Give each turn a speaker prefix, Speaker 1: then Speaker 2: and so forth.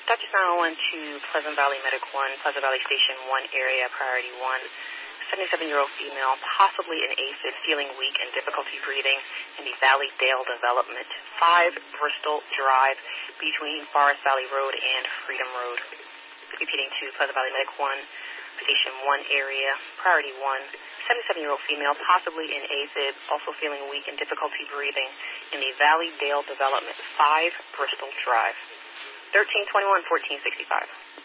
Speaker 1: Dr. 901 to Pleasant Valley Medic 1, Pleasant Valley Station 1 area, priority 1. 77-year-old female, possibly an AFib, feeling weak and difficulty breathing in the Valley Dale Development, 5 Bristol Drive, between Forest Valley Road and Freedom Road. Repeating to Pleasant Valley Medic 1, Station 1 area, priority 1. 77-year-old female, possibly in AFib, also feeling weak and difficulty breathing in the Valley Dale Development, 5 Bristol Drive. 1321-1465.